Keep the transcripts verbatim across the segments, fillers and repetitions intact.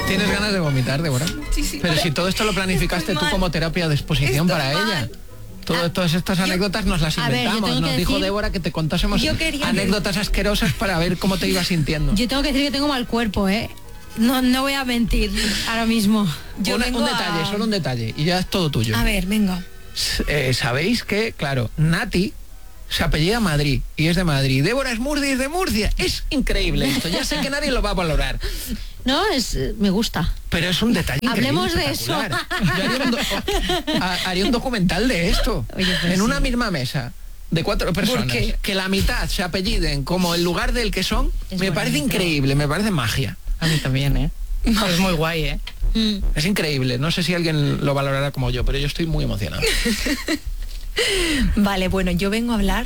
¿Tienes ganas de vomitar, Débora? Sí, sí. Pero si todo esto lo planificaste tú como terapia de exposición Estoy para mal. ella. Todo, todas estas anécdotas nos las A ver, yo inventamos. tengo Nos que dijo decir- Débora que te contásemos Yo quería- anécdotas asquerosas para ver cómo te ibas sintiendo. Yo tengo que decir que tengo mal cuerpo, ¿eh? No, no voy a mentir ahora mismo. Yo Una- vengo un detalle, a- solo un detalle, y ya es todo tuyo. A ver, venga. S- eh, Sabéis que, claro, Nati se apellida Madrid y es de Madrid. Débora es Murcia y es de Murcia. Es increíble esto. Ya sé que nadie lo va a valorar, No, es eh, me gusta. pero es un detalle increíble, Hablemos de eso. espectacular. Yo haría un, do- ha- haría un documental de esto. Oye, pues en una sí. misma mesa de cuatro personas, qué? que la mitad se apelliden como el lugar del que son, Es me parece bonito. increíble, me parece magia. A mí también, ¿eh? Es muy guay, ¿eh? Mm. Es increíble. No sé si alguien lo valorará como yo, pero yo estoy muy emocionado. Vale, bueno, yo vengo a hablar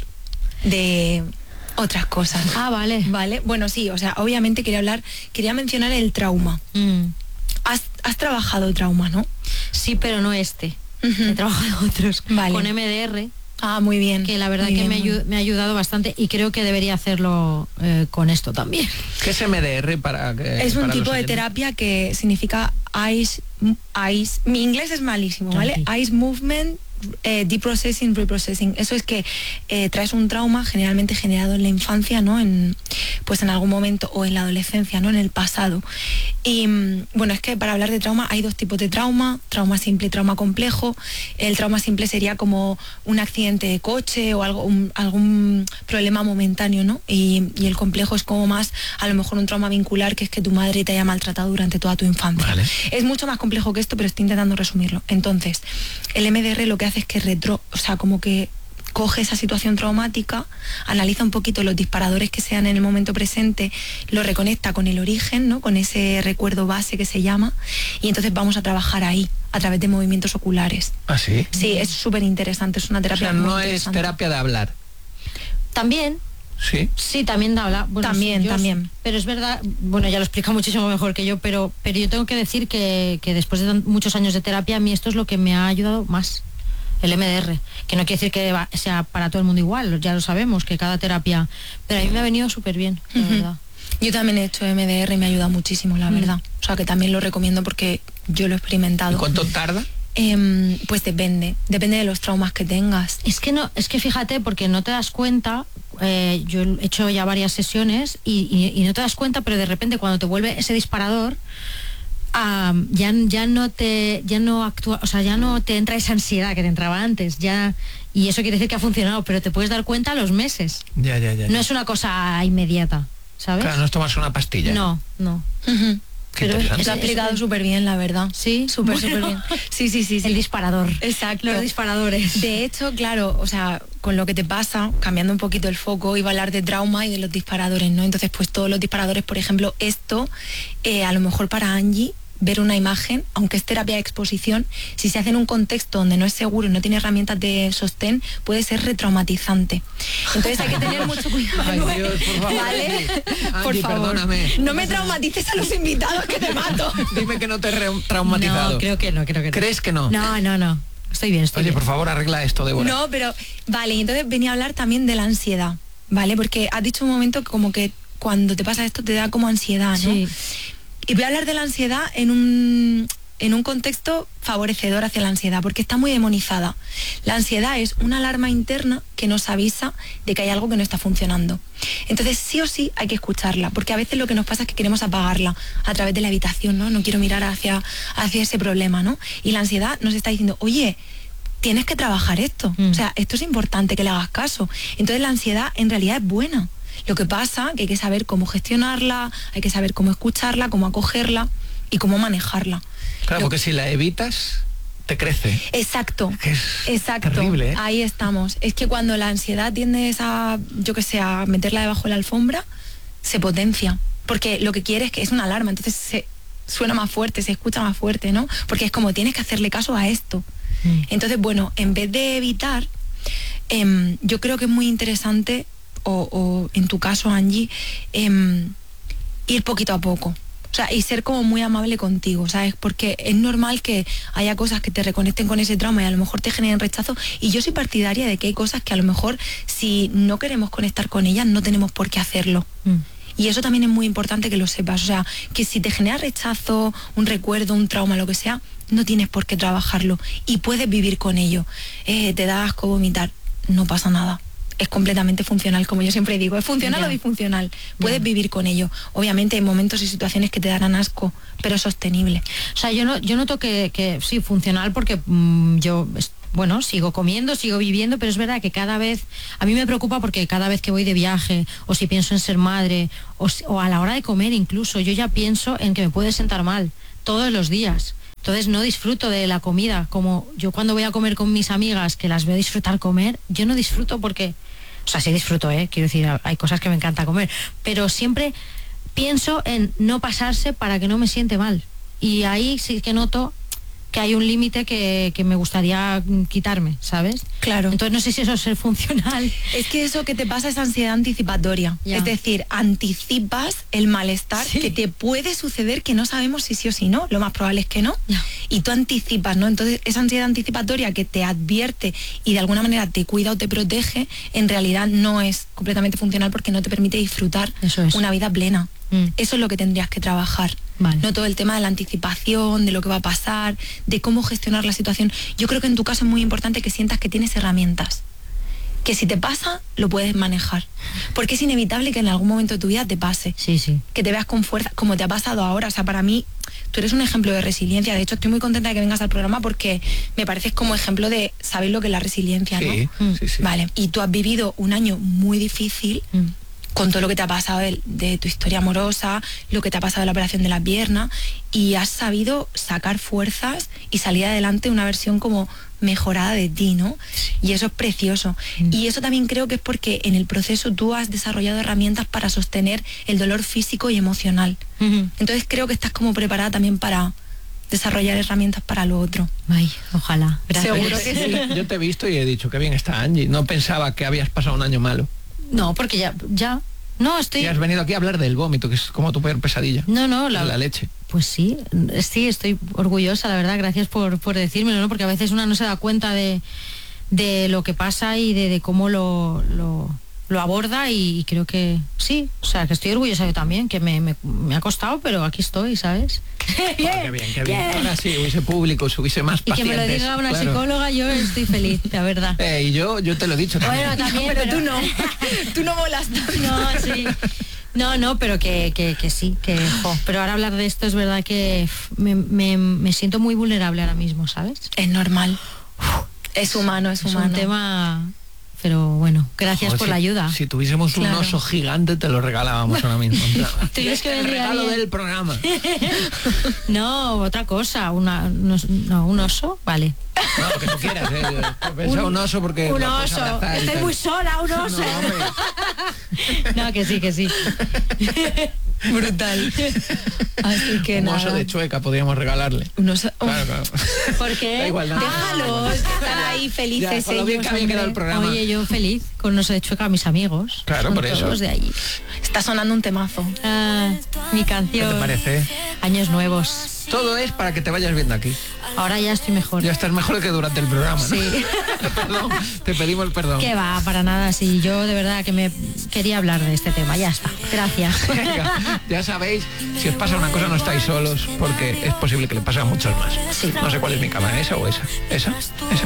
de otras cosas. Ah, vale. Vale, bueno, sí, o sea, obviamente quería hablar, quería mencionar el trauma. Mm. Has, has trabajado trauma, ¿no? Sí, pero no este. Ujú. He trabajado otros. Vale. Con M D R, Ah, muy bien. que la verdad muy que bien, me, muy ayu- me ha ayudado bastante y creo que debería hacerlo eh, con esto también. ¿Qué es M D R para que Es un para tipo los de oyentes? terapia que significa eyes, eyes, mi inglés es malísimo, ¿vale? Tranqui. Eyes movement, eh, deprocessing, reprocessing. Eso es que eh, traes un trauma generalmente generado en la infancia, ¿no? En, pues en algún momento, o en la adolescencia, ¿no? En el pasado. Y mm, bueno, es que para hablar de trauma hay dos tipos de trauma, trauma simple y trauma complejo. El trauma simple sería como un accidente de coche o algo, un- algún problema momentáneo, ¿no? Y, y el complejo es como más, a lo mejor un trauma vincular, que es que tu madre te haya maltratado durante toda tu infancia. Vale. Es mucho más complejo que esto, pero estoy intentando resumirlo. Entonces, el M D R lo que hace es que retro, o sea, como que coge esa situación traumática, analiza un poquito los disparadores que sean en el momento presente, lo reconecta con el origen, ¿no? Con ese recuerdo base que se llama, y entonces vamos a trabajar ahí, a través de movimientos oculares. ¿Ah, sí? Sí, es súper interesante, es una O terapia sea, muy no es interesante. terapia de hablar. También, Sí. sí, también da habla. Bueno, También, sí, yo- también. Pero es verdad, bueno, ya lo explica muchísimo mejor que yo, pero, pero yo tengo que decir que, que después de tan- muchos años de terapia, a mí esto es lo que me ha ayudado más. El M D R, que no quiere decir que va- sea para todo el mundo igual, ya lo sabemos, que cada terapia, pero a mí me ha venido súper bien, la Ujú. verdad. Yo también he hecho M D R y me ayuda muchísimo, la Mm. verdad. O sea, que también lo recomiendo porque yo lo he ¿Y experimentado. cuánto tarda? Em, pues depende, depende de los traumas que tengas. Es que no, es que fíjate, porque no te das cuenta, eh, yo he hecho ya varias sesiones y, y- y no te das cuenta, pero de repente cuando te vuelve ese disparador, ah, ya, ya no te, ya no actúa, o sea, ya no te entra esa ansiedad que te entraba antes, ya, y eso quiere decir que ha funcionado, pero te puedes dar cuenta a los meses. Ya, ya, ya. No ya. es una cosa inmediata, ¿sabes? Claro, no es tomarse una pastilla. No, no. Ujú. Qué pero interesante. Lo ha es- explicado súper bien, la verdad. Sí, Súper, bueno. súper bien. Sí, sí, sí, sí. El disparador. Exacto. Los disparadores. De hecho, claro, o sea, con lo que te pasa, cambiando un poquito el foco, iba a hablar de trauma y de los disparadores, ¿no? Entonces, pues todos los disparadores, por ejemplo, esto, eh, a lo mejor para Angie, ver una imagen, aunque es terapia de exposición, si se hace en un contexto donde no es seguro y no tiene herramientas de sostén, puede ser retraumatizante. Entonces hay que tener mucho cuidado. Ay, Dios, por favor, ¿Vale? Angie. Por Angie, favor. perdóname. No me traumatices a los invitados, que te mato. Dime que no te he re- traumatizado. No, creo que no, creo que no. ¿Crees que no? No, no, no. Estoy bien, estoy Oye, bien. por favor, arregla esto, Débora. No, pero vale, y entonces venía a hablar también de la ansiedad, ¿vale? Porque has dicho un momento que como que cuando te pasa esto te da como ansiedad, ¿no? Sí. Y voy a hablar de la ansiedad en un, en un contexto favorecedor hacia la ansiedad, porque está muy demonizada. La ansiedad es una alarma interna que nos avisa de que hay algo que no está funcionando. Entonces, sí o sí hay que escucharla, porque a veces lo que nos pasa es que queremos apagarla a través de la evitación, ¿no? No quiero mirar hacia, hacia ese problema, ¿no? Y la ansiedad nos está diciendo, oye, tienes que trabajar esto. Mm. O sea, esto es importante que le hagas caso. Entonces, la ansiedad en realidad es buena. Lo que pasa que hay que saber cómo gestionarla, hay que saber cómo escucharla, cómo acogerla y cómo manejarla. Claro, Lo- porque si la evitas, te crece. Exacto. Que es Exacto. terrible, ¿eh? Ahí estamos. Es que cuando la ansiedad tiendes a, yo que sé, a meterla debajo de la alfombra, se potencia. Porque lo que quiere es que es una alarma, entonces se suena más fuerte, se escucha más fuerte, ¿no? Porque es como tienes que hacerle caso a esto. Mm. Entonces, bueno, en vez de evitar, em, yo creo que es muy interesante, o, o en tu caso, Angie, em, ir poquito a poco. O sea, y ser como muy amable contigo, ¿sabes? Porque es normal que haya cosas que te reconecten con ese trauma y a lo mejor te generen rechazo. Y yo soy partidaria de que hay cosas que a lo mejor, si no queremos conectar con ellas, no tenemos por qué hacerlo. Mm. Y eso también es muy importante que lo sepas. O sea, que si te genera rechazo, un recuerdo, un trauma, lo que sea, no tienes por qué trabajarlo y puedes vivir con ello. Eh, te da asco vomitar, no pasa nada. Es completamente funcional, como yo siempre digo, es funcional Ya. o disfuncional. Puedes Ya. vivir con ello. Obviamente hay momentos y situaciones que te darán asco, pero es sostenible. O sea, yo no, yo noto que, que sí, funcional porque mm, yo, es- bueno, sigo comiendo, sigo viviendo, pero es verdad que cada vez, a mí me preocupa porque cada vez que voy de viaje, o si pienso en ser madre, o, si- o a la hora de comer incluso, yo ya pienso en que me puede sentar mal todos los días. Entonces no disfruto de la comida, como yo cuando voy a comer con mis amigas, que las veo disfrutar comer, yo no disfruto porque, o sea, sí disfruto, ¿eh? Quiero decir, hay cosas que me encanta comer, pero siempre pienso en no pasarse para que no me siente mal. Y ahí sí que noto que hay un límite que, que me gustaría mm, quitarme, ¿sabes? Claro. Entonces no sé si eso es ser funcional. Es que eso que te pasa es ansiedad anticipatoria. Ya. Es decir, anticipas el malestar Sí. que te puede suceder, que no sabemos si sí o si no. Lo más probable es que no. Ya. Y tú anticipas, ¿no? Entonces, esa ansiedad anticipatoria que te advierte y de alguna manera te cuida o te protege, en realidad no es completamente funcional porque no te permite disfrutar Eso es. una vida plena. Mm. Eso es lo que tendrías que trabajar. Vale. No todo el tema de la anticipación, de lo que va a pasar, de cómo gestionar la situación. Yo creo que en tu caso es muy importante que sientas que tienes herramientas. Que si te pasa, lo puedes manejar. Porque es inevitable que en algún momento de tu vida te pase. Sí, sí. Que te veas con fuerza, como te ha pasado ahora. O sea, para mí, tú eres un ejemplo de resiliencia. De hecho, estoy muy contenta de que vengas al programa porque me pareces como ejemplo de saber lo que es la resiliencia, Sí, ¿no? sí, sí. Vale. Y tú has vivido un año muy difícil Mm. con todo lo que te ha pasado de, de tu historia amorosa, lo que te ha pasado de la operación de la pierna, y has sabido sacar fuerzas y salir adelante una versión como mejorada de ti, ¿no? Y eso es precioso. Mm. Y eso también creo que es porque en el proceso tú has desarrollado herramientas para sostener el dolor físico y emocional. Ujú. Entonces creo que estás como preparada también para desarrollar herramientas para lo otro. Ay, ojalá. Gracias. Seguro que sí. Yo te he visto y he dicho que bien está Angie. No pensaba que habías pasado un año malo. No, porque ya, ya. No, estoy. Y has venido aquí a hablar del vómito, que es como tu peor pesadilla. No, no, la, La leche. Pues sí, sí, estoy orgullosa, la verdad, gracias por, por decírmelo, ¿no? Porque a veces una no se da cuenta de, de lo que pasa y de, de cómo lo, lo, lo aborda y, y creo que sí, o sea, que estoy orgullosa yo también, que me, me, me ha costado, pero aquí estoy, ¿sabes? Ah, qué bien, qué bien. Ahora sí, hubiese público, si hubiese más Y que me lo pacientes. diga una claro. psicóloga, yo estoy feliz, la verdad. Eh, y yo, yo te lo he dicho también. Bueno, también, pero, pero tú no. Tú no molas tanto. No, sí. No, no, pero que, que, que sí, que jo, pero ahora hablar de esto es verdad que uf, me, me, me siento muy vulnerable ahora mismo, ¿sabes? Es normal. Es humano, es, Es humano. un tema, pero bueno, gracias Joder, por si- la ayuda. Si tuviésemos Claro. un oso gigante, te lo regalábamos ahora mismo. En plan, ¿Tú crees que el vendría regalo bien? del programa. No, otra cosa, una, unos- no, un oso, vale. No, lo que tú quieras, ¿eh? Yo he pensado un oso porque... Un lo puedes oso, abrazar y estoy tal. muy sola, un oso. No, hombre. No, que sí, que sí. Brutal. Así que Un nada. oso de Chueca podríamos regalarle. Un oso- Claro, claro. ¿Por qué? Da igual, no. Déjalos, están ahí Ya, felices con lo bien ellos, que había quedado el hombre. programa. Oye, yo feliz con no sé, Chueca, mis amigos. Claro, Son por eso. todos de allí. Está sonando un temazo. Ah, mi ¿Qué canción. te parece? Años nuevos. Todo es para que te vayas viendo aquí. Ahora ya estoy mejor. Ya estás mejor que durante el programa, ¿no? Sí. Perdón, te pedimos perdón. Que va, para nada, sí. Yo de verdad que me quería hablar de este tema. Ya está. Gracias. Venga, ya sabéis, si os pasa una cosa no estáis solos, porque es posible que le pase a muchos más. Sí. No sé cuál es mi cámara, esa o esa. Esa, esa.